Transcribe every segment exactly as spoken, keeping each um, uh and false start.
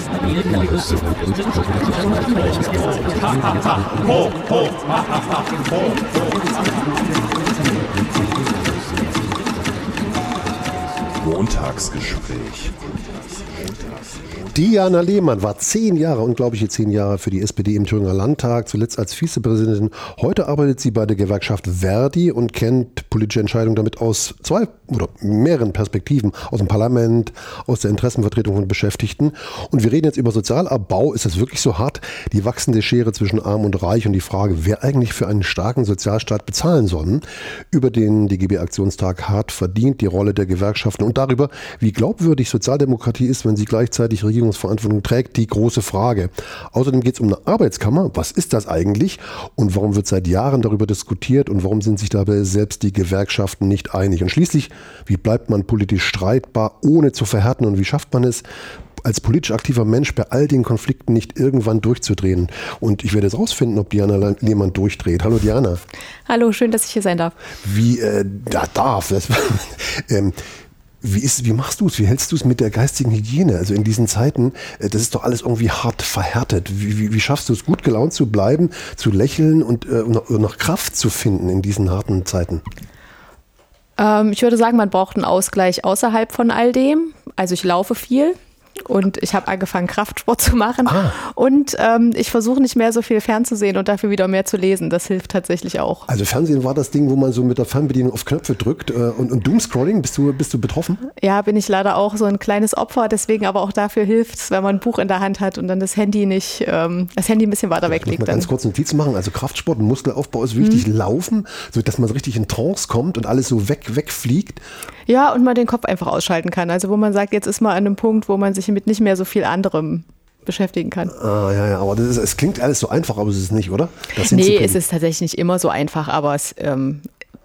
Montagsgespräch. Diana Lehmann war zehn Jahre, unglaubliche zehn Jahre für die S P D im Thüringer Landtag, zuletzt als Vizepräsidentin. Heute arbeitet sie bei der Gewerkschaft Verdi und kennt politische Entscheidungen damit aus zwei oder mehreren Perspektiven, aus dem Parlament, aus der Interessenvertretung von Beschäftigten. Und wir reden jetzt über Sozialabbau. Ist das wirklich so hart? Die wachsende Schere zwischen Arm und Reich und die Frage, wer eigentlich für einen starken Sozialstaat bezahlen soll. Über den D G B-Aktionstag hart verdient, die Rolle der Gewerkschaften und darüber, wie glaubwürdig Sozialdemokratie ist, wenn sie gleichzeitig Regierungsverantwortung trägt, die große Frage. Außerdem geht es um eine Arbeitskammer. Was ist das eigentlich? Und warum wird seit Jahren darüber diskutiert? Und warum sind sich dabei selbst die Gewerkschaften nicht einig? Und schließlich, wie bleibt man politisch streitbar, ohne zu verhärten? Und wie schafft man es, als politisch aktiver Mensch bei all den Konflikten nicht irgendwann durchzudrehen? Und ich werde jetzt rausfinden, ob Diana Lehmann durchdreht. Hallo Diana. Hallo, schön, dass ich hier sein darf. Wie, äh, da darf. Das, ähm, Wie, ist, wie machst du es? Wie hältst du es mit der geistigen Hygiene? Also in diesen Zeiten, das ist doch alles irgendwie hart verhärtet. Wie, wie, wie schaffst du es, gut gelaunt zu bleiben, zu lächeln und äh, noch, noch Kraft zu finden in diesen harten Zeiten? Ähm, ich würde sagen, man braucht einen Ausgleich außerhalb von all dem. Also ich laufe viel. Und ich habe angefangen, Kraftsport zu machen. Ah. Und ähm, ich versuche nicht mehr so viel fernzusehen und dafür wieder mehr zu lesen. Das hilft tatsächlich auch. Also Fernsehen war das Ding, wo man so mit der Fernbedienung auf Knöpfe drückt. Äh, und, und Doomscrolling, bist du, bist du betroffen? Ja, bin ich leider auch so ein kleines Opfer. Deswegen aber auch dafür hilft es, wenn man ein Buch in der Hand hat und dann das Handy nicht, ähm, das Handy ein bisschen weiter weg liegt. Ich muss mal ganz kurz Notizen machen. Also Kraftsport und Muskelaufbau ist wichtig. Mhm. Laufen, so dass man so richtig in Trance kommt und alles so weg, wegfliegt. Ja, und man den Kopf einfach ausschalten kann. Also wo man sagt, jetzt ist man an einem Punkt, wo man sich mit nicht mehr so viel anderem beschäftigen kann. Ah, ja, ja, aber das ist, es klingt alles so einfach, aber es ist nicht, oder? Das nee, es ist tatsächlich nicht immer so einfach, aber es, ähm,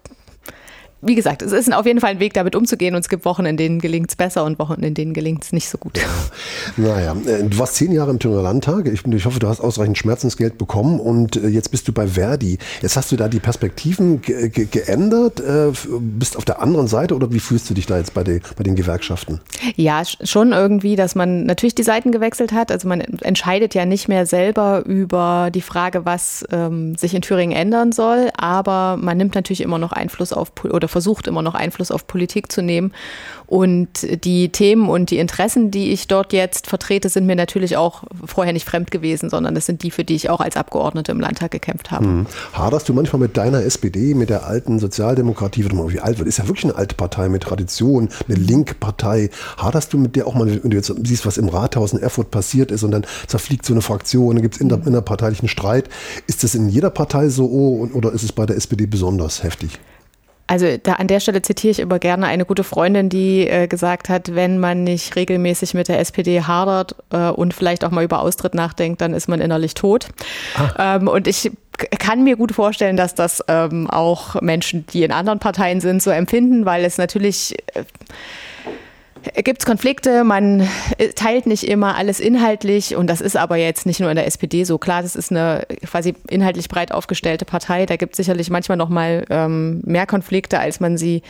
wie gesagt, es ist auf jeden Fall ein Weg, damit umzugehen und es gibt Wochen, in denen gelingt es besser und Wochen, in denen gelingt es nicht so gut. Ja. Naja, du warst zehn Jahre im Thüringer Landtag. Ich, ich hoffe, du hast ausreichend Schmerzensgeld bekommen und jetzt bist du bei Verdi. Jetzt hast du da die Perspektiven ge- ge- geändert, äh, bist auf der anderen Seite oder wie fühlst du dich da jetzt bei, de, bei den Gewerkschaften? Ja, schon irgendwie, dass man natürlich die Seiten gewechselt hat. Also man entscheidet ja nicht mehr selber über die Frage, was ähm, sich in Thüringen ändern soll, aber man nimmt natürlich immer noch Einfluss auf oder versucht immer noch Einfluss auf Politik zu nehmen. Und die Themen und die Interessen, die ich dort jetzt vertrete, sind mir natürlich auch vorher nicht fremd gewesen, sondern das sind die, für die ich auch als Abgeordnete im Landtag gekämpft habe. Hm. Haderst du manchmal mit deiner S P D, mit der alten Sozialdemokratie, warte mal, wie alt wird? Ist ja wirklich eine alte Partei mit Tradition, eine linke Partei. Haderst du mit der auch mal, wenn du jetzt siehst, was im Rathaus in Erfurt passiert ist und dann zerfliegt so eine Fraktion, dann gibt es inner, innerparteilichen Streit. Ist das in jeder Partei so oder ist es bei der S P D besonders heftig? Also da an der Stelle zitiere ich immer gerne eine gute Freundin, die äh, gesagt hat, wenn man nicht regelmäßig mit der S P D hadert äh, und vielleicht auch mal über Austritt nachdenkt, dann ist man innerlich tot. Ah. Ähm, und ich kann mir gut vorstellen, dass das ähm, auch Menschen, die in anderen Parteien sind, so empfinden, weil es natürlich äh, gibt es Konflikte, man teilt nicht immer alles inhaltlich und das ist aber jetzt nicht nur in der S P D so. Klar, das ist eine quasi inhaltlich breit aufgestellte Partei, da gibt es sicherlich manchmal noch mal ähm, mehr Konflikte, als man sie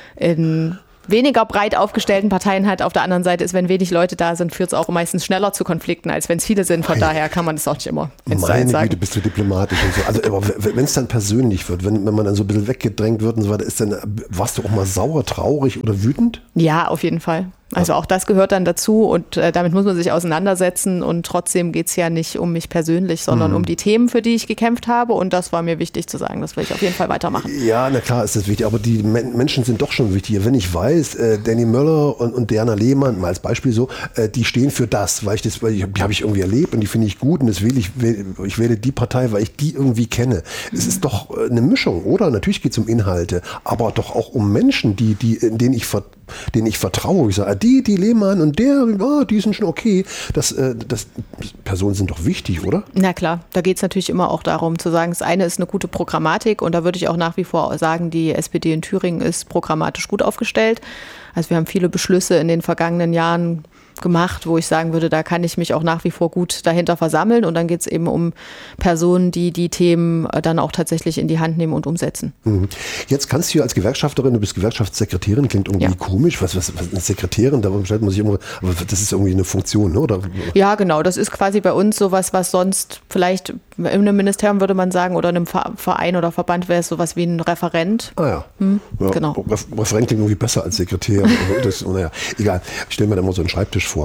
in weniger breit aufgestellten Parteien hat. Auf der anderen Seite ist, wenn wenig Leute da sind, führt es auch meistens schneller zu Konflikten, als wenn es viele sind. Von Meine daher kann man das auch nicht immer. Meine Güte, bist du diplomatisch und so. Also, aber wenn es dann persönlich wird, wenn, wenn man dann so ein bisschen weggedrängt wird und so weiter, ist dann, warst du auch mal sauer, traurig oder wütend? Ja, auf jeden Fall. Also auch das gehört dann dazu und äh, damit muss man sich auseinandersetzen und trotzdem geht es ja nicht um mich persönlich, sondern mhm. um die Themen, für die ich gekämpft habe und das war mir wichtig zu sagen, das will ich auf jeden Fall weitermachen. Ja, na klar ist das wichtig, aber die Men- Menschen sind doch schon wichtig. Wenn ich weiß, äh, Danny Möller und, und Diana Lehmann, mal als Beispiel so, äh, die stehen für das, weil ich das, weil ich, die habe ich irgendwie erlebt und die finde ich gut und das will ich, ich wähle die Partei, weil ich die irgendwie kenne. Mhm. Es ist doch eine Mischung, oder? Natürlich geht es um Inhalte, aber doch auch um Menschen, die, die, denen ich ver- denen ich vertraue. Ich sage, die, die Lehmann und der, oh, die sind schon okay. Das, äh, das, Personen sind doch wichtig, oder? Na klar, da geht es natürlich immer auch darum zu sagen, das eine ist eine gute Programmatik und da würde ich auch nach wie vor sagen, die S P D in Thüringen ist programmatisch gut aufgestellt. Also wir haben viele Beschlüsse in den vergangenen Jahren gemacht, wo ich sagen würde, da kann ich mich auch nach wie vor gut dahinter versammeln. Und dann geht es eben um Personen, die die Themen dann auch tatsächlich in die Hand nehmen und umsetzen. Jetzt kannst du ja als Gewerkschafterin, du bist Gewerkschaftssekretärin, klingt irgendwie ja. komisch. Was, was, was eine Sekretärin, darum stellt man sich immer, aber das ist irgendwie eine Funktion, ne? Oder? Ja, genau. Das ist quasi bei uns sowas, was sonst vielleicht in einem Ministerium würde man sagen oder in einem Verein oder Verband wäre es sowas wie ein Referent. Ah ja. Hm, ja genau. Referent klingt irgendwie besser als Sekretär. das, naja, egal. Ich stelle mir da mal so einen Schreibtisch vor.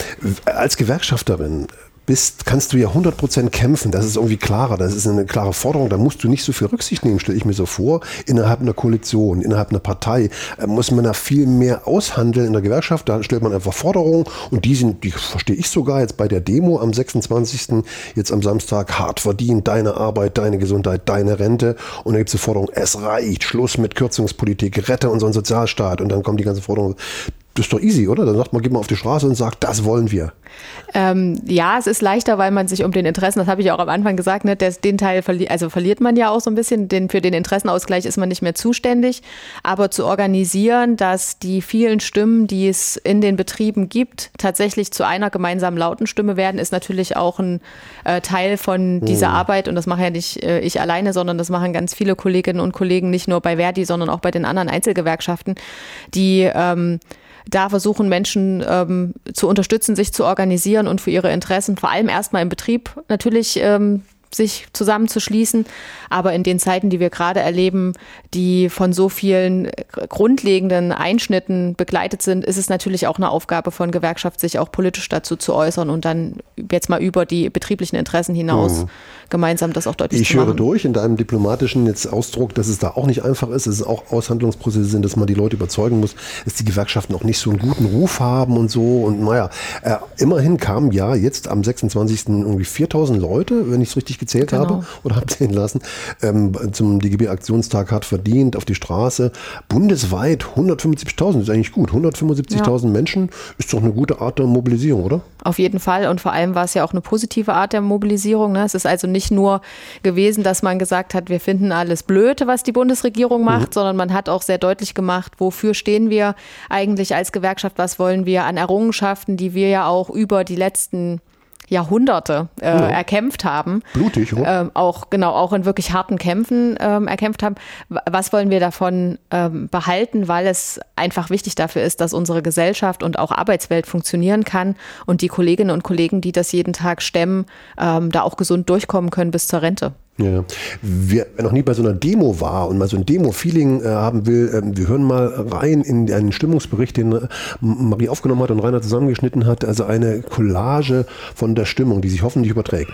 Als Gewerkschafterin bist, kannst du ja hundert Prozent kämpfen. Das ist irgendwie klarer. Das ist eine klare Forderung. Da musst du nicht so viel Rücksicht nehmen, stelle ich mir so vor. Innerhalb einer Koalition, innerhalb einer Partei äh, muss man da viel mehr aushandeln in der Gewerkschaft. Da stellt man einfach Forderungen und die sind, die verstehe ich sogar jetzt bei der Demo am sechsundzwanzigsten jetzt am Samstag, hart verdient, deine Arbeit, deine Gesundheit, deine Rente. Und dann gibt es die Forderung, es reicht, Schluss mit Kürzungspolitik, rette unseren Sozialstaat. Und dann kommen die ganzen Forderungen. Das ist doch easy, oder? Dann sagt man, geht mal auf die Straße und sagt, das wollen wir. Ähm, ja, es ist leichter, weil man sich um den Interessen, das habe ich auch am Anfang gesagt, ne, das, den Teil verli- also verliert man ja auch so ein bisschen, den, für den Interessenausgleich ist man nicht mehr zuständig. Aber zu organisieren, dass die vielen Stimmen, die es in den Betrieben gibt, tatsächlich zu einer gemeinsamen lauten Stimme werden, ist natürlich auch ein äh, Teil von dieser hm. Arbeit. Und das mache ja nicht äh, ich alleine, sondern das machen ganz viele Kolleginnen und Kollegen, nicht nur bei Verdi, sondern auch bei den anderen Einzelgewerkschaften, die ähm, da versuchen Menschen ähm, zu unterstützen, sich zu organisieren und für ihre Interessen, vor allem erstmal im Betrieb natürlich ähm, sich zusammenzuschließen. Aber in den Zeiten, die wir gerade erleben, die von so vielen grundlegenden Einschnitten begleitet sind, ist es natürlich auch eine Aufgabe von Gewerkschaft, sich auch politisch dazu zu äußern und dann jetzt mal über die betrieblichen Interessen hinaus mhm. gemeinsam das auch deutlich ich zu machen. Ich höre durch in deinem diplomatischen jetzt Ausdruck, dass es da auch nicht einfach ist, dass es auch Aushandlungsprozesse sind, dass man die Leute überzeugen muss, dass die Gewerkschaften auch nicht so einen guten Ruf haben und so. Und naja, äh, immerhin kamen ja jetzt am sechsundzwanzigsten irgendwie viertausend Leute, wenn ich es richtig gezählt genau. habe oder habe zählen lassen, ähm, zum D G B-Aktionstag hart verdient auf die Straße. Bundesweit hundertfünfundsiebzigtausend, ist eigentlich gut. hundertfünfundsiebzigtausend ja. Menschen ist doch eine gute Art der Mobilisierung, oder? Auf jeden Fall und vor allem war es ja auch eine positive Art der Mobilisierung. Ne? Es ist also nicht nur gewesen, dass man gesagt hat, wir finden alles blöd, was die Bundesregierung macht, mhm. sondern man hat auch sehr deutlich gemacht, wofür stehen wir eigentlich als Gewerkschaft, was wollen wir an Errungenschaften, die wir ja auch über die letzten Jahrhunderte äh, ja. erkämpft haben. Blutig, oder? Ähm, auch, genau, auch in wirklich harten Kämpfen ähm, erkämpft haben. Was wollen wir davon ähm, behalten, weil es einfach wichtig dafür ist, dass unsere Gesellschaft und auch Arbeitswelt funktionieren kann und die Kolleginnen und Kollegen, die das jeden Tag stemmen, ähm, da auch gesund durchkommen können bis zur Rente. Ja, wer noch nie bei so einer Demo war und mal so ein Demo-Feeling äh, haben will, äh, wir hören mal rein in einen Stimmungsbericht, den äh, Marie aufgenommen hat und Rainer zusammengeschnitten hat, also eine Collage von der Stimmung, die sich hoffentlich überträgt.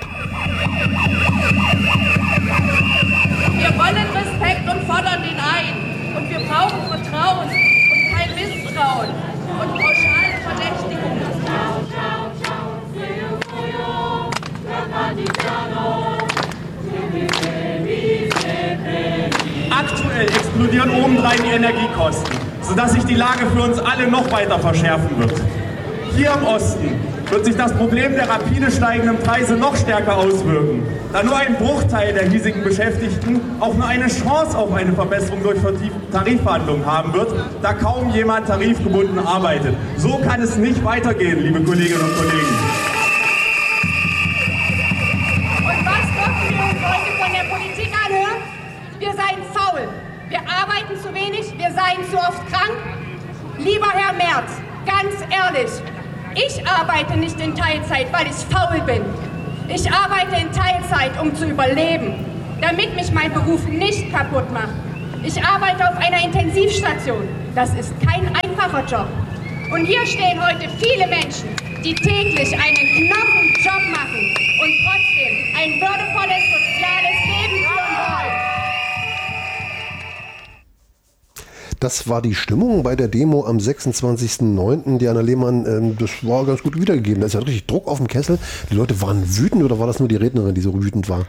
Wir wollen Respekt und fordern den ein. Und wir brauchen Vertrauen und kein Misstrauen und pauschale Verdächtigung. Aktuell explodieren obendrein die Energiekosten, sodass sich die Lage für uns alle noch weiter verschärfen wird. Hier im Osten wird sich das Problem der rapide steigenden Preise noch stärker auswirken, da nur ein Bruchteil der hiesigen Beschäftigten auch nur eine Chance auf eine Verbesserung durch Tarifverhandlungen haben wird, da kaum jemand tarifgebunden arbeitet. So kann es nicht weitergehen, liebe Kolleginnen und Kollegen. Und was dürfen wir uns heute von der Politik anhören? Wir seien faul, wir arbeiten zu wenig, wir seien zu oft krank. Lieber Herr Merz, ganz ehrlich, ich arbeite nicht in Teilzeit, weil ich faul bin. Ich arbeite in Teilzeit, um zu überleben, damit mich mein Beruf nicht kaputt macht. Ich arbeite auf einer Intensivstation. Das ist kein einfacher Job. Und hier stehen heute viele Menschen, die täglich einen Knochenjob machen und trotzdem ein würdevolles soziales Leben führen wollen. Das war die Stimmung bei der Demo am sechsundzwanzigsten neunten Diana Lehmann, ähm, das war ganz gut wiedergegeben. Da ist ja richtig Druck auf dem Kessel. Die Leute waren wütend oder war das nur die Rednerin, die so wütend war?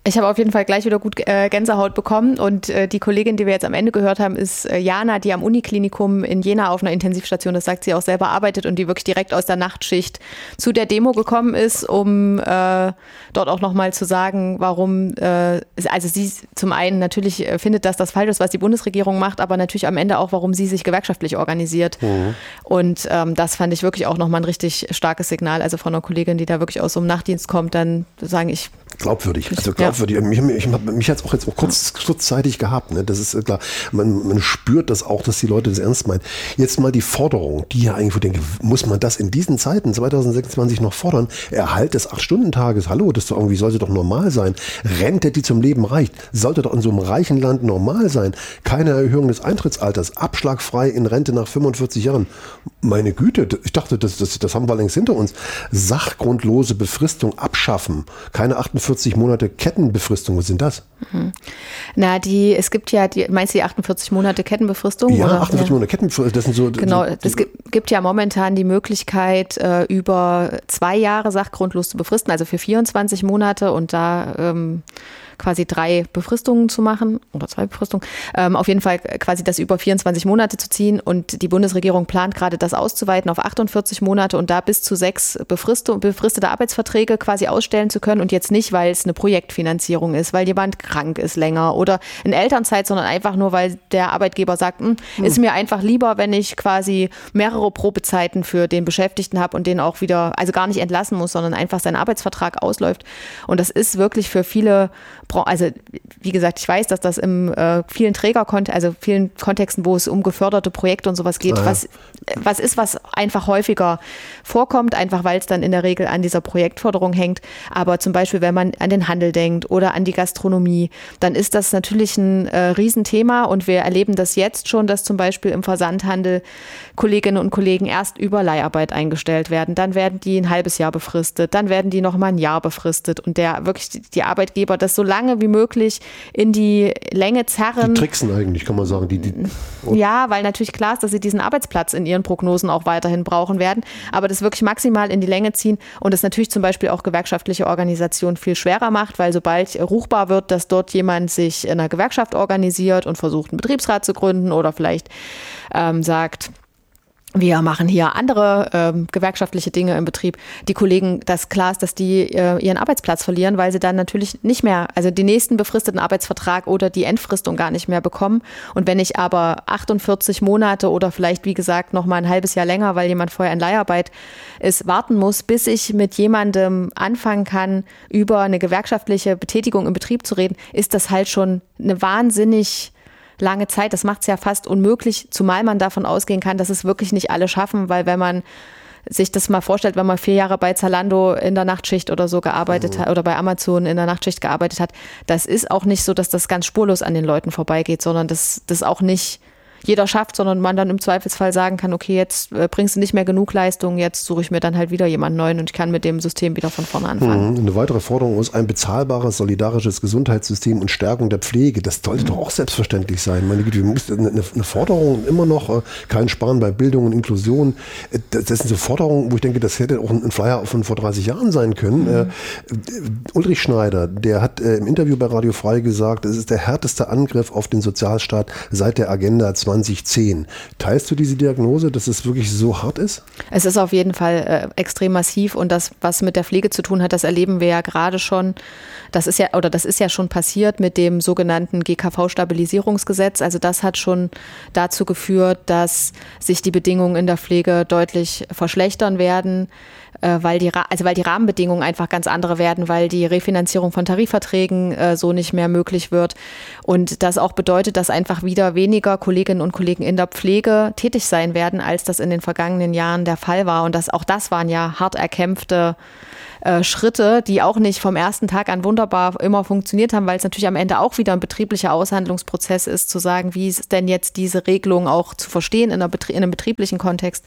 Ich habe auf jeden Fall gleich wieder gut äh, Gänsehaut bekommen und äh, die Kollegin, die wir jetzt am Ende gehört haben, ist äh, Jana, die am Uniklinikum in Jena auf einer Intensivstation, das sagt sie auch selber, arbeitet und die wirklich direkt aus der Nachtschicht zu der Demo gekommen ist, um äh, dort auch nochmal zu sagen, warum, äh, also sie zum einen natürlich äh, findet, dass das falsch ist, was die Bundesregierung macht, aber natürlich am Ende auch, warum sie sich gewerkschaftlich organisiert. Mhm. Und ähm, das fand ich wirklich auch nochmal ein richtig starkes Signal, also von einer Kollegin, die da wirklich aus so einem Nachtdienst kommt, dann sagen ich, glaubwürdig, also glaubwürdig. Ja. Mich, mich, mich hat es auch jetzt auch kurz, kurzzeitig gehabt. Ne? Das ist klar. Man, man spürt das auch, dass die Leute das ernst meinen. Jetzt mal die Forderung, die ja eigentlich, wo ich denke, muss man das in diesen Zeiten zwanzig sechsundzwanzig noch fordern? Erhalt des acht-Stunden-Tages, hallo, das doch irgendwie sollte doch normal sein. Rente, die zum Leben reicht, sollte doch in so einem reichen Land normal sein. Keine Erhöhung des Eintrittsalters, abschlagfrei in Rente nach fünfundvierzig Jahren. Meine Güte, ich dachte, das, das, das haben wir längst hinter uns. Sachgrundlose Befristung abschaffen. Keine achtundvierzig Monate Kettenbefristung, was sind das? Mhm. Na, die, es gibt ja, die, meinst du die achtundvierzig Monate Kettenbefristung? Ja, oder? achtundvierzig ja. Monate Kettenbefristung, das sind so. Genau, so, es gibt, gibt ja momentan die Möglichkeit, äh, über zwei Jahre sachgrundlos zu befristen, also für vierundzwanzig Monate und da ähm, quasi drei Befristungen zu machen oder zwei Befristungen, ähm, auf jeden Fall quasi das über vierundzwanzig Monate zu ziehen und die Bundesregierung plant gerade das auszuweiten auf achtundvierzig Monate und da bis zu sechs befristete, befristete Arbeitsverträge quasi ausstellen zu können und jetzt nicht, weil es eine Projektfinanzierung ist, weil jemand krank ist länger oder in Elternzeit, sondern einfach nur, weil der Arbeitgeber sagt, hm, ist mir einfach lieber, wenn ich quasi mehrere Probezeiten für den Beschäftigten habe und den auch wieder, also gar nicht entlassen muss, sondern einfach sein Arbeitsvertrag ausläuft und das ist wirklich für viele, also wie gesagt, ich weiß, dass das in äh, vielen Trägerkontexten, also vielen Kontexten, wo es um geförderte Projekte und sowas geht, ah, ja. was, was ist, was einfach häufiger vorkommt, einfach weil es dann in der Regel an dieser Projektförderung hängt. Aber zum Beispiel, wenn man an den Handel denkt oder an die Gastronomie, dann ist das natürlich ein äh, Riesenthema und wir erleben das jetzt schon, dass zum Beispiel im Versandhandel Kolleginnen und Kollegen erst über Leiharbeit eingestellt werden, dann werden die ein halbes Jahr befristet, dann werden die noch mal ein Jahr befristet und der wirklich die Arbeitgeber das so lange wie möglich in die Länge zerren. Die tricksen eigentlich, kann man sagen. Die, die, ja, weil natürlich klar ist, dass sie diesen Arbeitsplatz in ihren Prognosen auch weiterhin brauchen werden, aber das wirklich maximal in die Länge ziehen und das natürlich zum Beispiel auch gewerkschaftliche Organisationen viel schwerer macht, weil sobald ruchbar wird, dass dort jemand sich in einer Gewerkschaft organisiert und versucht, einen Betriebsrat zu gründen oder vielleicht ähm, sagt, wir machen hier andere ähm, gewerkschaftliche Dinge im Betrieb. Die Kollegen, das klar ist, dass die äh, ihren Arbeitsplatz verlieren, weil sie dann natürlich nicht mehr, also den nächsten befristeten Arbeitsvertrag oder die Entfristung gar nicht mehr bekommen. Und wenn ich aber achtundvierzig Monate oder vielleicht, wie gesagt, noch mal ein halbes Jahr länger, weil jemand vorher in Leiharbeit ist, warten muss, bis ich mit jemandem anfangen kann, über eine gewerkschaftliche Betätigung im Betrieb zu reden, ist das halt schon eine wahnsinnig lange Zeit. Das macht es ja fast unmöglich, zumal man davon ausgehen kann, dass es wirklich nicht alle schaffen, weil wenn man sich das mal vorstellt, wenn man vier Jahre bei Zalando in der Nachtschicht oder so gearbeitet mhm. hat oder bei Amazon in der Nachtschicht gearbeitet hat, das ist auch nicht so, dass das ganz spurlos an den Leuten vorbeigeht, sondern das, das auch nicht jeder schafft, sondern man dann im Zweifelsfall sagen kann, okay, jetzt äh, bringst du nicht mehr genug Leistung, jetzt suche ich mir dann halt wieder jemanden neuen und ich kann mit dem System wieder von vorne anfangen. Mhm. Eine weitere Forderung ist ein bezahlbares, solidarisches Gesundheitssystem und Stärkung der Pflege. Das sollte mhm. doch auch selbstverständlich sein. Meine Güte, wir müssen eine, eine Forderung immer noch, äh, kein Sparen bei Bildung und Inklusion. Äh, das, das sind so Forderungen, wo ich denke, das hätte auch ein, ein Flyer von vor dreißig Jahren sein können. Mhm. Äh, Ulrich Schneider, der hat äh, im Interview bei Radio Frei gesagt, es ist der härteste Angriff auf den Sozialstaat seit der Agenda zwanzig zehn. Teilst du diese Diagnose, dass es wirklich so hart ist? Es ist auf jeden Fall äh, extrem massiv und das, was mit der Pflege zu tun hat, das erleben wir ja gerade schon. Das ist ja, oder das ist ja schon passiert mit dem sogenannten G K V-Stabilisierungsgesetz. Also das hat schon dazu geführt, dass sich die Bedingungen in der Pflege deutlich verschlechtern werden, weil die, also weil die Rahmenbedingungen einfach ganz andere werden, weil die Refinanzierung von Tarifverträgen äh, so nicht mehr möglich wird. Und das auch bedeutet, dass einfach wieder weniger Kolleginnen und Kollegen in der Pflege tätig sein werden, als das in den vergangenen Jahren der Fall war. Und das, auch das waren ja hart erkämpfte äh, Schritte, die auch nicht vom ersten Tag an wunderbar immer funktioniert haben, weil es natürlich am Ende auch wieder ein betrieblicher Aushandlungsprozess ist, zu sagen, wie ist denn jetzt diese Regelung auch zu verstehen in, einer Betrie- in einem betrieblichen Kontext.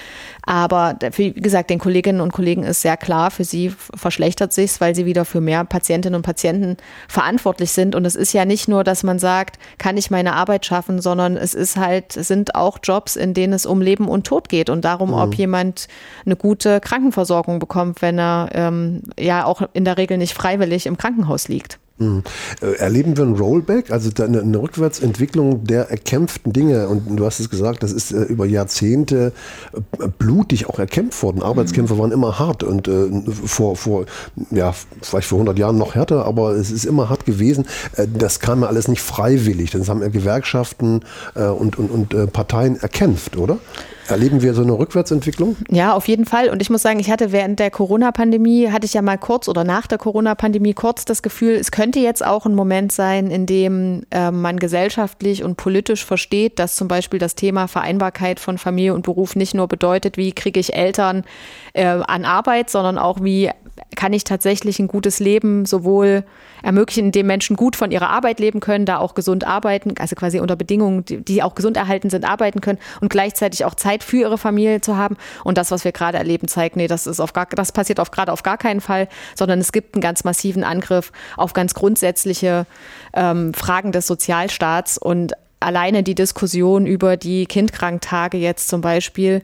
Aber wie gesagt, den Kolleginnen und Kollegen ist sehr klar, für sie verschlechtert sich's, weil sie wieder für mehr Patientinnen und Patienten verantwortlich sind. Und es ist ja nicht nur, dass man sagt, kann ich meine Arbeit schaffen, sondern es ist halt, es sind auch Jobs, in denen es um Leben und Tod geht und darum, mhm. ob jemand eine gute Krankenversorgung bekommt, wenn er ähm, ja auch in der Regel nicht freiwillig im Krankenhaus liegt. Mhm. Erleben wir ein Rollback, also eine, eine Rückwärtsentwicklung der erkämpften Dinge? Und du hast es gesagt, das ist äh, über Jahrzehnte äh, blutig auch erkämpft worden. Arbeitskämpfe mhm. waren immer hart und äh, vor, vor, ja, vielleicht vor hundert Jahren noch härter, aber es ist immer hart gewesen. Äh, das kam ja alles nicht freiwillig. Das haben ja Gewerkschaften äh, und, und, und äh, Parteien erkämpft, oder? Erleben wir so eine Rückwärtsentwicklung? Ja, auf jeden Fall. Und ich muss sagen, ich hatte während der Corona-Pandemie, hatte ich ja mal kurz oder nach der Corona-Pandemie kurz das Gefühl, es könnte jetzt auch ein Moment sein, in dem äh, man gesellschaftlich und politisch versteht, dass zum Beispiel das Thema Vereinbarkeit von Familie und Beruf nicht nur bedeutet, wie kriege ich Eltern äh, an Arbeit, sondern auch wie kann ich tatsächlich ein gutes Leben sowohl ermöglichen, indem Menschen gut von ihrer Arbeit leben können, da auch gesund arbeiten, also quasi unter Bedingungen, die, die auch gesund erhalten sind, arbeiten können und gleichzeitig auch Zeit für ihre Familie zu haben. Und das, was wir gerade erleben, zeigt, nee, das ist auf gar, das passiert auf gerade auf gar keinen Fall, sondern es gibt einen ganz massiven Angriff auf ganz grundsätzliche ähm, Fragen des Sozialstaats. Und alleine die Diskussion über die Kindkranktage jetzt zum Beispiel,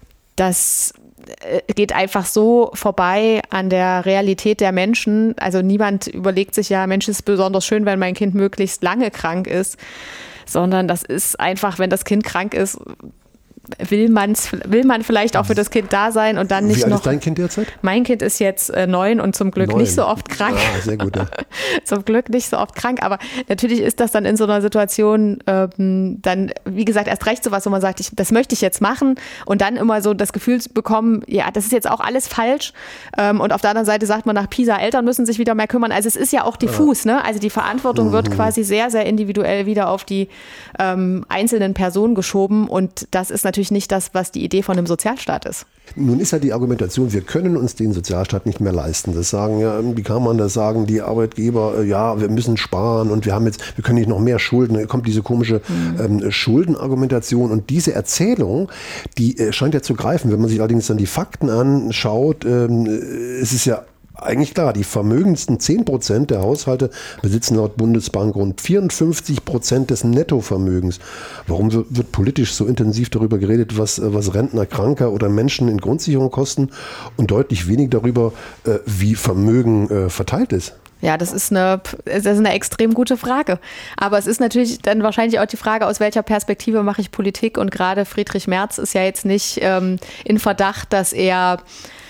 das geht einfach so vorbei an der Realität der Menschen. Also niemand überlegt sich ja, Mensch, es ist besonders schön, wenn mein Kind möglichst lange krank ist, sondern das ist einfach, wenn das Kind krank ist, will man's, will man vielleicht auch für das Kind da sein und dann nicht noch. Wie alt ist dein Kind derzeit? Mein Kind ist jetzt äh, neun und zum Glück neun. Nicht so oft krank. Ah, sehr gut, ja. Zum Glück nicht so oft krank, aber natürlich ist das dann in so einer Situation ähm, dann, wie gesagt, erst recht sowas, wo man sagt, ich, das möchte ich jetzt machen und dann immer so das Gefühl zu bekommen, ja, das ist jetzt auch alles falsch ähm, und auf der anderen Seite sagt man nach PISA, Eltern müssen sich wieder mehr kümmern, also es ist ja auch diffus, ne? Also die Verantwortung mhm. wird quasi sehr, sehr individuell wieder auf die ähm, einzelnen Personen geschoben und das ist natürlich nicht das, was die Idee von einem Sozialstaat ist. Nun ist ja die Argumentation, wir können uns den Sozialstaat nicht mehr leisten. Das sagen ja, wie kann man das sagen, die Arbeitgeber, ja, wir müssen sparen und wir haben jetzt, wir können nicht noch mehr Schulden. Da kommt diese komische mhm. ähm, Schuldenargumentation und diese Erzählung, die äh, scheint ja zu greifen. Wenn man sich allerdings dann die Fakten anschaut, ähm, es ist ja eigentlich klar, die vermögendsten zehn Prozent der Haushalte besitzen laut Bundesbank rund vierundfünfzig Prozent des Nettovermögens. Warum wird, wird politisch so intensiv darüber geredet, was, was Rentner, Kranker oder Menschen in Grundsicherung kosten und deutlich wenig darüber, wie Vermögen verteilt ist? Ja, das ist eine, das ist eine extrem gute Frage. Aber es ist natürlich dann wahrscheinlich auch die Frage, aus welcher Perspektive mache ich Politik? Und gerade Friedrich Merz ist ja jetzt nicht ähm, in Verdacht, dass er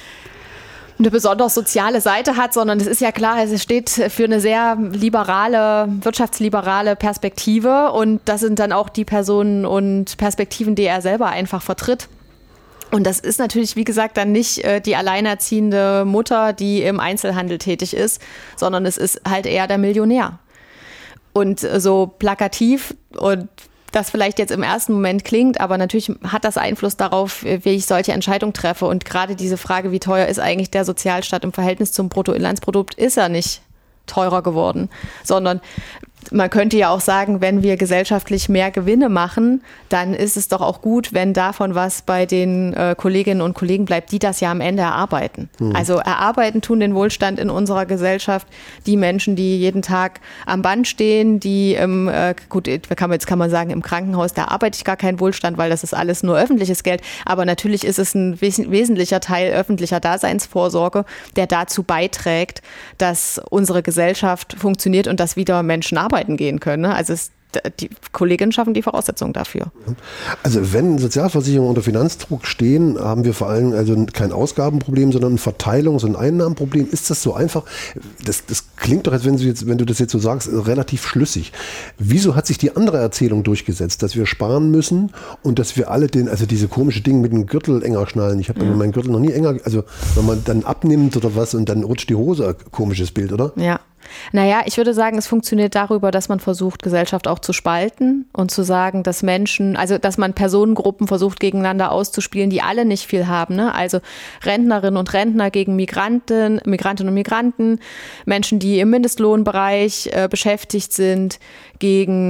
eine besonders soziale Seite hat, sondern es ist ja klar, es steht für eine sehr liberale, wirtschaftsliberale Perspektive und das sind dann auch die Personen und Perspektiven, die er selber einfach vertritt. Und das ist natürlich, wie gesagt, dann nicht äh, die alleinerziehende Mutter, die im Einzelhandel tätig ist, sondern es ist halt eher der Millionär. Und äh, so plakativ und das vielleicht jetzt im ersten Moment klingt, aber natürlich hat das Einfluss darauf, wie ich solche Entscheidungen treffe. Und gerade diese Frage, wie teuer ist eigentlich der Sozialstaat im Verhältnis zum Bruttoinlandsprodukt, ist er nicht teurer geworden, sondern man könnte ja auch sagen, wenn wir gesellschaftlich mehr Gewinne machen, dann ist es doch auch gut, wenn davon was bei den äh, Kolleginnen und Kollegen bleibt, die das ja am Ende erarbeiten. Mhm. Also erarbeiten tun den Wohlstand in unserer Gesellschaft die Menschen, die jeden Tag am Band stehen, die, ähm, äh, gut, jetzt kann man sagen, im Krankenhaus, da arbeite ich gar keinen Wohlstand, weil das ist alles nur öffentliches Geld. Aber natürlich ist es ein wes- wesentlicher Teil öffentlicher Daseinsvorsorge, der dazu beiträgt, dass unsere Gesellschaft funktioniert und dass wieder Menschen arbeiten gehen können. Also es, die Kolleginnen schaffen die Voraussetzungen dafür. Also wenn Sozialversicherungen unter Finanzdruck stehen, haben wir vor allem also kein Ausgabenproblem, sondern ein Verteilungs- und Einnahmenproblem. Ist das so einfach? Das, das klingt doch, als wenn du, jetzt, wenn du das jetzt so sagst, relativ schlüssig. Wieso hat sich die andere Erzählung durchgesetzt, dass wir sparen müssen und dass wir alle den, also diese komische Dinge mit dem Gürtel enger schnallen. Ich habe ja. meinen Gürtel noch nie enger, also wenn man dann abnimmt oder was und dann rutscht die Hose, komisches Bild, oder? Ja. Naja, ich würde sagen, es funktioniert darüber, dass man versucht, Gesellschaft auch zu spalten und zu sagen, dass Menschen, also dass man Personengruppen versucht, gegeneinander auszuspielen, die alle nicht viel haben. Ne? Also Rentnerinnen und Rentner gegen Migranten, Migrantinnen und Migranten, Menschen, die im Mindestlohnbereich äh, beschäftigt sind, gegen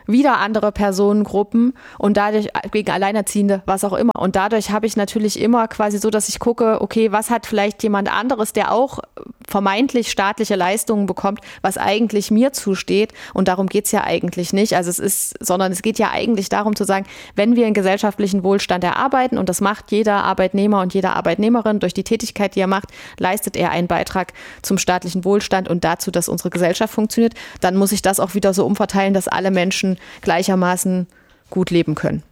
wieder andere Personengruppen und dadurch gegen Alleinerziehende, was auch immer. Und dadurch habe ich natürlich immer quasi so, dass ich gucke, okay, was hat vielleicht jemand anderes, der auch vermeintlich staatliche Leistungen bekommt, was eigentlich mir zusteht. Und darum geht es ja eigentlich nicht. Also es ist, sondern es geht ja eigentlich darum zu sagen, wenn wir einen gesellschaftlichen Wohlstand erarbeiten, und das macht jeder Arbeitnehmer und jede Arbeitnehmerin durch die Tätigkeit, die er macht, leistet er einen Beitrag zum staatlichen Wohlstand und dazu, dass unsere Gesellschaft funktioniert, dann muss ich das auch wieder so umverteilen, dass alle Menschen gleichermaßen gut leben können.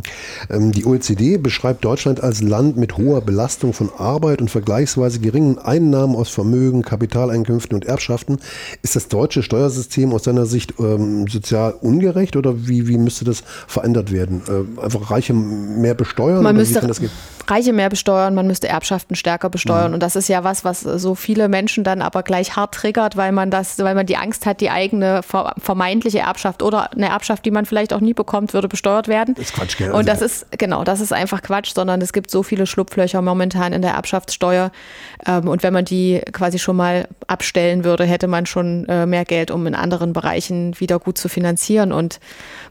Die O E C D beschreibt Deutschland als Land mit hoher Belastung von Arbeit und vergleichsweise geringen Einnahmen aus Vermögen, Kapitaleinkünften und Erbschaften. Ist das deutsche Steuersystem aus seiner Sicht ähm, sozial ungerecht oder wie, wie müsste das verändert werden? Äh, einfach Reiche mehr besteuern? Man oder müsste wie kann das gehen? Reiche mehr besteuern, man müsste Erbschaften stärker besteuern. Mhm. Und das ist ja was, was so viele Menschen dann aber gleich hart triggert, weil man das, weil man die Angst hat, die eigene vermeintliche Erbschaft oder eine Erbschaft, die man vielleicht auch nie bekommt, würde besteuert werden. Das ist Quatsch, gell? Und das ist, genau, das ist einfach Quatsch, sondern es gibt so viele Schlupflöcher momentan in der Erbschaftssteuer. Und wenn man die quasi schon mal abstellen würde, hätte man schon mehr Geld, um in anderen Bereichen wieder gut zu finanzieren. Und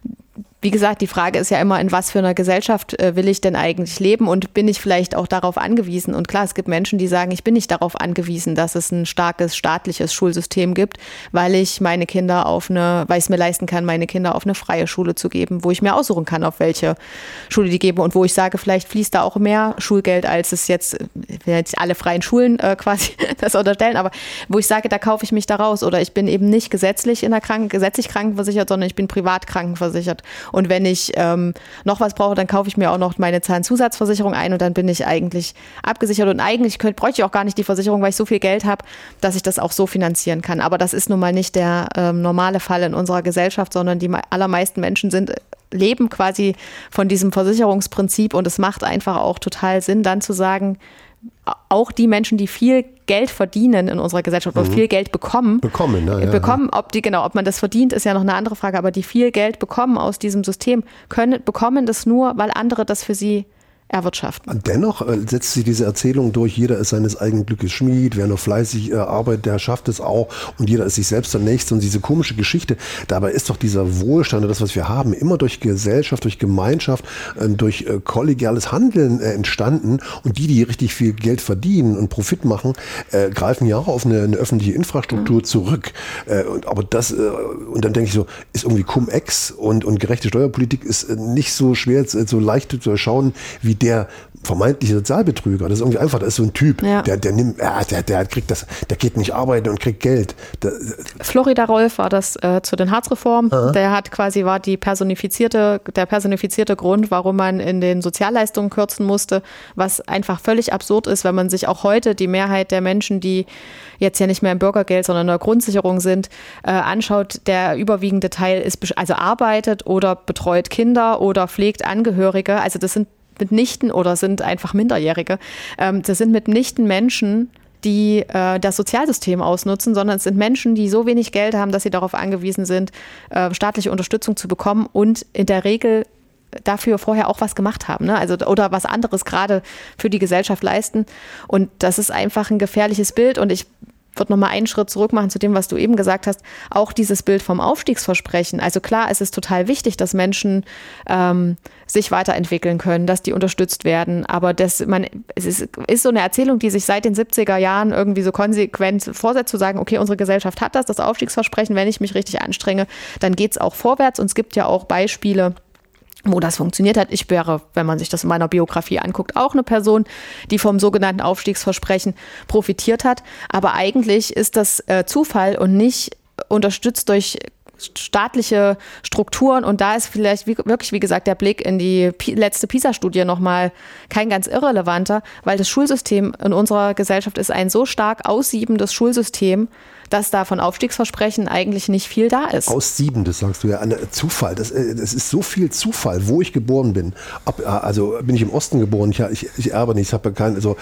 wie gesagt, die Frage ist ja immer, in was für einer Gesellschaft äh, will ich denn eigentlich leben und bin ich vielleicht auch darauf angewiesen? Und klar, es gibt Menschen, die sagen, ich bin nicht darauf angewiesen, dass es ein starkes staatliches Schulsystem gibt, weil ich meine Kinder auf eine, weil ich es mir leisten kann, meine Kinder auf eine freie Schule zu geben, wo ich mir aussuchen kann, auf welche Schule die geben und wo ich sage, vielleicht fließt da auch mehr Schulgeld, als es jetzt, ich will jetzt alle freien Schulen äh, quasi das unterstellen, aber wo ich sage, da kaufe ich mich da raus oder ich bin eben nicht gesetzlich in der Kranken, gesetzlich krankenversichert, sondern ich bin privat krankenversichert. Und wenn ich ähm, noch was brauche, dann kaufe ich mir auch noch meine Zahnzusatzversicherung ein und dann bin ich eigentlich abgesichert. Und eigentlich könnt, bräuchte ich auch gar nicht die Versicherung, weil ich so viel Geld habe, dass ich das auch so finanzieren kann. Aber das ist nun mal nicht der ähm, normale Fall in unserer Gesellschaft, sondern die allermeisten Menschen sind leben quasi von diesem Versicherungsprinzip und es macht einfach auch total Sinn, dann zu sagen, auch die Menschen, die viel Geld verdienen in unserer Gesellschaft oder mhm. viel Geld bekommen, bekommen, na, ja, bekommen, ob die genau, ob man das verdient, ist ja noch eine andere Frage, aber die viel Geld bekommen aus diesem System, können bekommen das nur, weil andere das für sie erwirtschaften. Dennoch äh, setzt sich diese Erzählung durch, jeder ist seines eigenen Glückes Schmied, wer nur fleißig äh, arbeitet, der schafft es auch und jeder ist sich selbst der Nächste und diese komische Geschichte. Dabei ist doch dieser Wohlstand, das was wir haben, immer durch Gesellschaft, durch Gemeinschaft, äh, durch äh, kollegiales Handeln äh, entstanden und die, die richtig viel Geld verdienen und Profit machen, äh, greifen ja auch auf eine, eine öffentliche Infrastruktur mhm. zurück. Äh, und, aber das, äh, und dann denke ich so, ist irgendwie Cum-Ex und, und gerechte Steuerpolitik ist äh, nicht so schwer, so leicht zu erschauen, wie der vermeintliche Sozialbetrüger. Das ist irgendwie einfach, das ist so ein Typ, ja. der, der nimmt, ja, der, der kriegt das, der geht nicht arbeiten und kriegt Geld. Der, Florida Rolf war das äh, zu den Harzreformen. Aha. Der hat quasi, war die personifizierte, der personifizierte Grund, warum man in den Sozialleistungen kürzen musste, was einfach völlig absurd ist, wenn man sich auch heute die Mehrheit der Menschen, die jetzt ja nicht mehr im Bürgergeld, sondern in der Grundsicherung sind, äh, anschaut. Der überwiegende Teil ist, also arbeitet oder betreut Kinder oder pflegt Angehörige. Also das sind mitnichten oder sind einfach Minderjährige. Ähm, das sind mitnichten Menschen, die äh, das Sozialsystem ausnutzen, sondern es sind Menschen, die so wenig Geld haben, dass sie darauf angewiesen sind, äh, staatliche Unterstützung zu bekommen und in der Regel dafür vorher auch was gemacht haben, ne? Also oder was anderes gerade für die Gesellschaft leisten. Und das ist einfach ein gefährliches Bild und ich würde noch mal einen Schritt zurück machen zu dem, was du eben gesagt hast. Auch dieses Bild vom Aufstiegsversprechen. Also klar, es ist total wichtig, dass Menschen ähm, sich weiterentwickeln können, dass die unterstützt werden. Aber das, man, es ist, ist so eine Erzählung, die sich seit den siebziger Jahren irgendwie so konsequent vorsetzt, zu sagen, okay, unsere Gesellschaft hat das, das Aufstiegsversprechen. Wenn ich mich richtig anstrenge, dann geht es auch vorwärts. Und es gibt ja auch Beispiele, wo das funktioniert hat. Ich wäre, wenn man sich das in meiner Biografie anguckt, auch eine Person, die vom sogenannten Aufstiegsversprechen profitiert hat. Aber eigentlich ist das äh, Zufall und nicht unterstützt durch staatliche Strukturen. Und da ist vielleicht wie, wirklich, wie gesagt, der Blick in die P- letzte PISA-Studie nochmal kein ganz irrelevanter, weil das Schulsystem in unserer Gesellschaft ist ein so stark aussiebendes Schulsystem, dass da von Aufstiegsversprechen eigentlich nicht viel da ist. Aussiebendes, sagst du ja, ein Zufall. Das, das ist so viel Zufall, wo ich geboren bin. Ab, also bin ich im Osten geboren, ich, ich, ich erbe nicht, ich habe keinen, also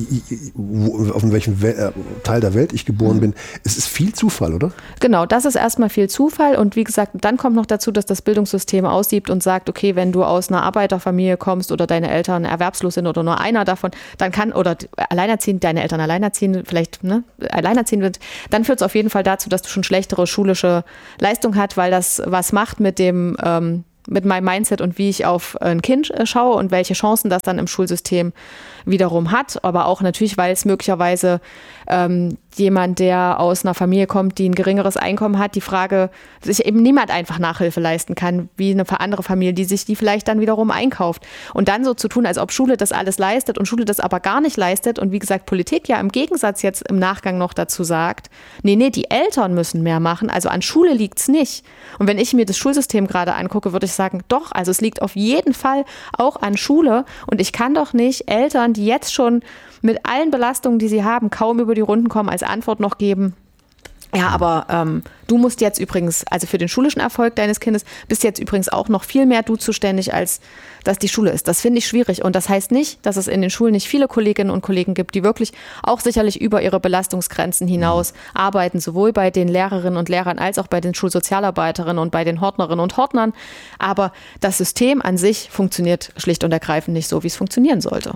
wo, auf welchem Wel- Teil der Welt ich geboren bin. Es ist viel Zufall, oder? Genau, das ist erstmal viel Zufall. Fall. Und wie gesagt, dann kommt noch dazu, dass das Bildungssystem aussiebt und sagt, okay, wenn du aus einer Arbeiterfamilie kommst oder deine Eltern erwerbslos sind oder nur einer davon, dann kann, oder alleinerziehend, deine Eltern alleinerziehend, vielleicht ne, alleinerziehend wird, dann führt es auf jeden Fall dazu, dass du schon schlechtere schulische Leistung hast, weil das was macht mit dem ähm, mit meinem Mindset und wie ich auf ein Kind schaue und welche Chancen das dann im Schulsystem wiederum hat. Aber auch natürlich, weil es möglicherweise ähm, jemand, der aus einer Familie kommt, die ein geringeres Einkommen hat, die Frage, sich eben niemand einfach Nachhilfe leisten kann, wie eine andere Familie, die sich die vielleicht dann wiederum einkauft. Und dann so zu tun, als ob Schule das alles leistet und Schule das aber gar nicht leistet und wie gesagt, Politik ja im Gegensatz jetzt im Nachgang noch dazu sagt, nee, nee, die Eltern müssen mehr machen, also an Schule liegt's nicht. Und wenn ich mir das Schulsystem gerade angucke, würde ich sagen, doch, also es liegt auf jeden Fall auch an Schule und ich kann doch nicht Eltern, die jetzt schon mit allen Belastungen, die sie haben, kaum über die Runden kommen, als Antwort noch geben, ja, aber ähm, du musst jetzt übrigens, also für den schulischen Erfolg deines Kindes, bist jetzt übrigens auch noch viel mehr du zuständig, als dass die Schule ist. Das finde ich schwierig und das heißt nicht, dass es in den Schulen nicht viele Kolleginnen und Kollegen gibt, die wirklich auch sicherlich über ihre Belastungsgrenzen hinaus arbeiten, sowohl bei den Lehrerinnen und Lehrern als auch bei den Schulsozialarbeiterinnen und bei den Hortnerinnen und Hortnern. Aber das System an sich funktioniert schlicht und ergreifend nicht so, wie es funktionieren sollte.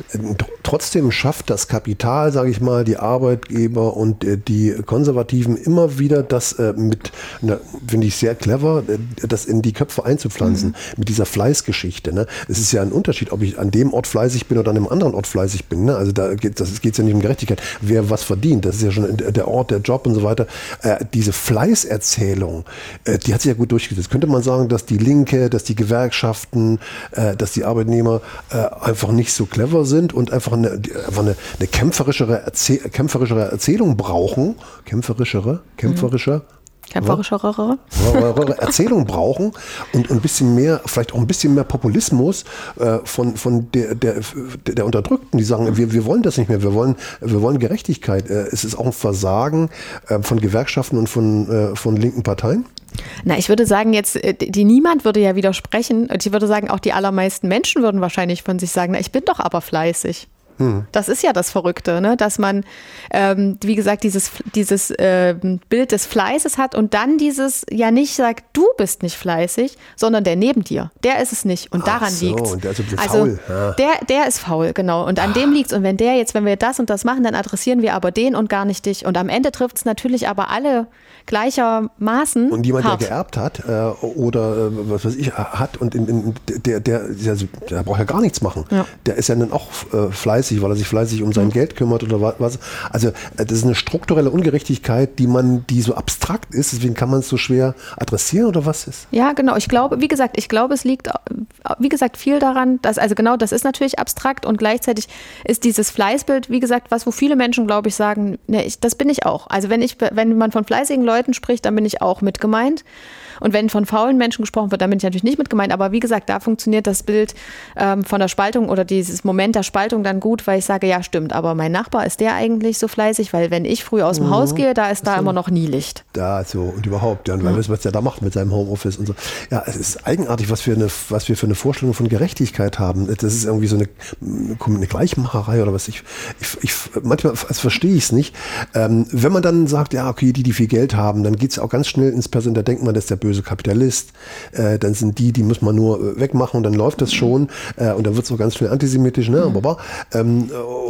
Trotzdem schafft das Kapital, sage ich mal, die Arbeitgeber und äh, die Konservativen immer wieder das äh, mit, finde ich sehr clever, äh, das in die Köpfe einzupflanzen, mhm. mit dieser Fleißgeschichte. Ne? Es ist ja ein Unterschied, ob ich an dem Ort fleißig bin oder an einem anderen Ort fleißig bin. Ne? Also da geht es ja nicht um Gerechtigkeit, wer was verdient, das ist ja schon der Ort, der Job und so weiter. Äh, diese Fleißerzählung, äh, die hat sich ja gut durchgesetzt. Könnte man sagen, dass die Linke, dass die Gewerkschaften, äh, dass die Arbeitnehmer äh, einfach nicht so clever sind und einfach eine, einfach eine, eine kämpferischere, Erzähl, kämpferischere Erzählung brauchen, kämpferischere, kämpferischer, mhm. kämpferischere Erzählung brauchen und ein bisschen mehr, vielleicht auch ein bisschen mehr Populismus äh, von, von der, der, der Unterdrückten, die sagen, wir, wir wollen das nicht mehr, wir wollen, wir wollen Gerechtigkeit. Äh, es ist auch ein Versagen äh, von Gewerkschaften und von, äh, von linken Parteien. Na, ich würde sagen, jetzt, die niemand würde ja widersprechen. Ich würde sagen, auch die allermeisten Menschen würden wahrscheinlich von sich sagen, na, ich bin doch aber fleißig. Hm. Das ist ja das Verrückte, ne? Dass man, ähm, wie gesagt, dieses, dieses äh, Bild des Fleißes hat und dann dieses ja nicht sagt, du bist nicht fleißig, sondern der neben dir, der ist es nicht und daran so, liegt's. Und der ist ein bisschen also faul. Ja. Der, der ist faul, genau. Und an dem liegt's. Und wenn der jetzt, wenn wir das und das machen, dann adressieren wir aber den und gar nicht dich. Und am Ende trifft es natürlich aber alle gleichermaßen. Und jemand, hart. der geerbt hat äh, oder äh, was weiß ich, hat und in, in, der, der, der, der braucht ja gar nichts machen. Ja. Der ist ja dann auch äh, fleißig, weil er sich fleißig um sein mhm. Geld kümmert oder was. Also das ist eine strukturelle Ungerechtigkeit, die man, die so abstrakt ist, deswegen kann man es so schwer adressieren oder was ist? Ja, genau. Ich glaube, wie gesagt, ich glaube, es liegt, wie gesagt, viel daran, dass, also genau, das ist natürlich abstrakt und gleichzeitig ist dieses Fleißbild, wie gesagt, was, wo viele Menschen, glaube ich, sagen, ne, ich, das bin ich auch. Also wenn ich, wenn man von fleißigen Leuten spricht, dann bin ich auch mit gemeint. Und wenn von faulen Menschen gesprochen wird, dann bin ich natürlich nicht mit gemeint. Aber wie gesagt, da funktioniert das Bild ähm, von der Spaltung oder dieses Moment der Spaltung dann gut, weil ich sage, ja stimmt, aber mein Nachbar, ist der eigentlich so fleißig? Weil wenn ich früh aus dem mhm. Haus gehe, da ist da so, immer noch nie Licht. Da so und überhaupt, ja, und weil mhm. was der da macht mit seinem Homeoffice und so. Ja, es ist eigenartig, was wir, eine, was wir für eine Vorstellung von Gerechtigkeit haben. Das ist irgendwie so eine, eine Gleichmacherei oder was. Ich, ich, ich manchmal also verstehe ich es nicht. Ähm, wenn man dann sagt, ja, okay, die, die viel Geld haben, dann geht es auch ganz schnell ins Person, da denkt man, das ist der böse Kapitalist, äh, dann sind die, die muss man nur äh, wegmachen und dann läuft das schon äh, und dann wird es auch ganz schnell antisemitisch, ne? Mhm. Aber ähm,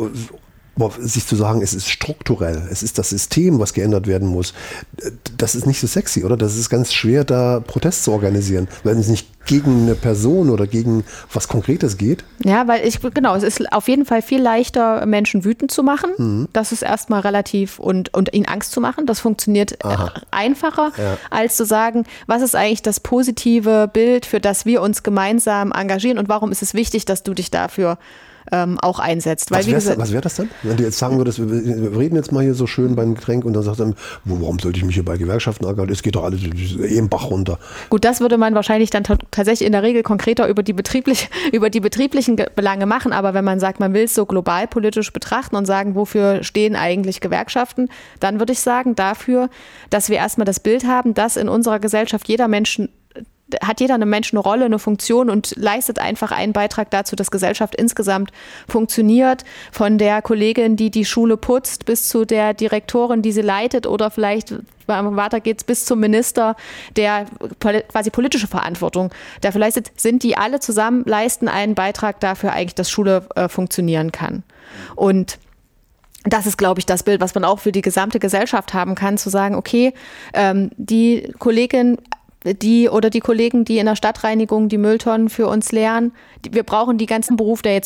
äh, sich zu sagen, es ist strukturell, es ist das System, was geändert werden muss, das ist nicht so sexy, oder? Das ist ganz schwer, da Protest zu organisieren, wenn es nicht gegen eine Person oder gegen was Konkretes geht. Ja, weil ich, genau, es ist auf jeden Fall viel leichter, Menschen wütend zu machen. Mhm. Das ist erstmal relativ und, und ihnen Angst zu machen. Das funktioniert Aha. einfacher, ja. als zu sagen, was ist eigentlich das positive Bild, für das wir uns gemeinsam engagieren und warum ist es wichtig, dass du dich dafür Ähm, auch einsetzt. Weil, was wäre wär das dann? Wenn du jetzt sagen würdest, wir, wir reden jetzt mal hier so schön beim Getränk und dann sagst du, warum sollte ich mich hier bei Gewerkschaften engagieren? Es geht doch alles eh im Bach runter. Gut, das würde man wahrscheinlich dann t- tatsächlich in der Regel konkreter über die, betrieblich, über die betrieblichen Belange machen, aber wenn man sagt, man will es so global politisch betrachten und sagen, wofür stehen eigentlich Gewerkschaften, dann würde ich sagen, dafür, dass wir erstmal das Bild haben, dass in unserer Gesellschaft jeder Mensch hat jeder eine Mensch eine Rolle, eine Funktion und leistet einfach einen Beitrag dazu, dass Gesellschaft insgesamt funktioniert. Von der Kollegin, die die Schule putzt, bis zu der Direktorin, die sie leitet oder vielleicht weiter geht's bis zum Minister, der quasi politische Verantwortung dafür leistet, sind die alle zusammen, leisten einen Beitrag dafür eigentlich, dass Schule äh, funktionieren kann. Und das ist, glaube ich, das Bild, was man auch für die gesamte Gesellschaft haben kann, zu sagen, okay, ähm, die Kollegin, die oder die Kollegen, die in der Stadtreinigung die Mülltonnen für uns leeren, die, wir brauchen die ganzen Berufe, der jetzt